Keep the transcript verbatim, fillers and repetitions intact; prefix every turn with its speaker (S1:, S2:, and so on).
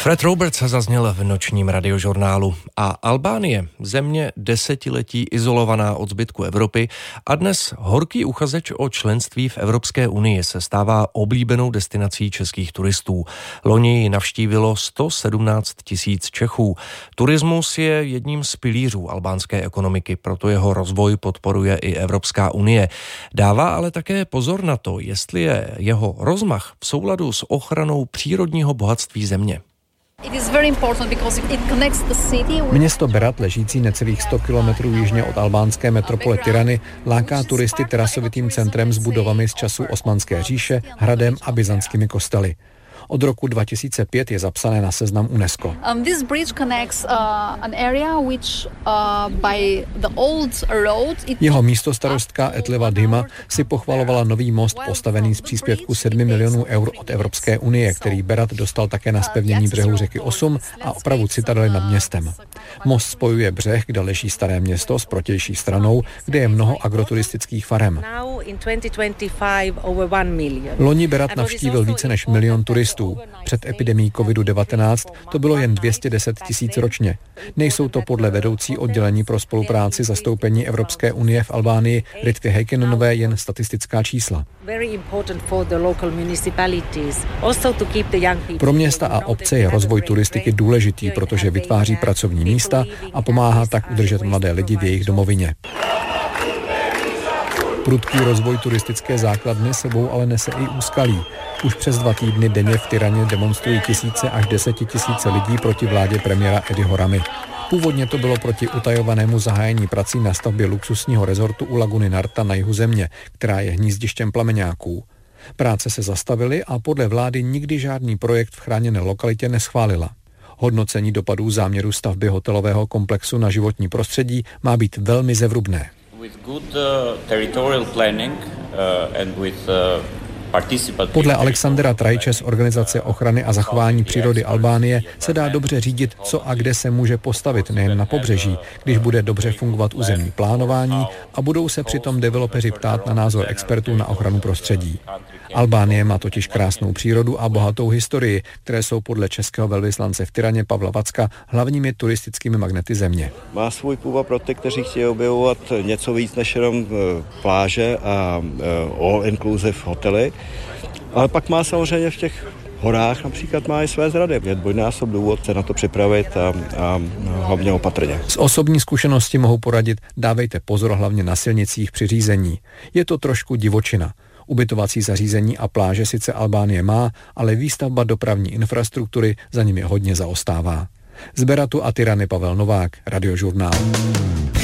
S1: Fred Roberts zazněl v nočním radiožurnálu. A Albánie, země desetiletí izolovaná od zbytku Evropy a dnes horký uchazeč o členství v Evropské unii, se stává oblíbenou destinací českých turistů. Loni ji navštívilo sto sedmnáct tisíc Čechů. Turismus je jedním z pilířů albánské ekonomiky, proto jeho rozvoj podporuje i Evropská unie. Dává ale také pozor na to, jestli je jeho rozmach v souladu s ochranou přírodního bohatství země.
S2: Město Berat, ležící necelých sto kilometrů jižně od albánské metropole Tirany, láká turisty terasovitým centrem s budovami z času Osmanské říše, hradem a byzantskými kostely. Od roku dva tisíce pět je zapsané na seznam UNESCO.
S3: Um, this bridge connects uh, an area which uh, by the old road it...
S2: Jeho místostarostka Etleva Dima si pochvalovala nový most postavený z příspěvku sedmi milionů eur od Evropské unie, který Berat dostal také na zpevnění břehu řeky Osum a opravu citadely nad městem. Most spojuje břeh, kde leží staré město, s protější stranou, kde je mnoho agroturistických farem. Loni Berat navštívil více než milion turistů. Před epidemií kovidu devatenáct to bylo jen dvě stě deset tisíc ročně. Nejsou to podle vedoucí oddělení pro spolupráci zastoupení Evropské unie v Albánii Ritvy Heikinenové jen statistická čísla. Pro města a obce je rozvoj turistiky důležitý, protože vytváří pracovní místa a pomáhá tak udržet mladé lidi v jejich domovině. Prudký rozvoj turistické základny sebou ale nese i úskalí. Už přes dva týdny denně v Tiraně demonstrují tisíce až desetitisíce lidí proti vládě premiéra Ediho Ramy. Původně to bylo proti utajovanému zahájení prací na stavbě luxusního rezortu u laguny Narta na jihu země, která je hnízdištěm plameňáků. Práce se zastavily a podle vlády nikdy žádný projekt v chráněné lokalitě neschválila. Hodnocení dopadů záměru stavby hotelového komplexu na životní prostředí má být velmi zevrubné. Podle Alexandera Trajče z Organizace ochrany a zachování přírody Albánie se dá dobře řídit, co a kde se může postavit nejen na pobřeží, když bude dobře fungovat územní plánování a budou se přitom developeři ptát na názor expertů na ochranu prostředí. Albánie má totiž krásnou přírodu a bohatou historii, které jsou podle českého velvyslance v Tiraně Pavla Vacka hlavními turistickými magnety země.
S4: Má svůj původ pro ty, kteří chtějí objevovat něco víc než jenom pláže a all-inclusive hotely, ale pak má samozřejmě v těch horách například má i své zrady. Je dvojnásob důvod se na to připravit a, a hlavně opatrně.
S2: Z osobní zkušenosti mohu poradit, dávejte pozor hlavně na silnicích při řízení. Je to trošku divočina. Ubytovací zařízení a pláže sice Albánie má, ale výstavba dopravní infrastruktury za nimi hodně zaostává. Z Beratu a Tirany Pavel Novák, Radiožurnál.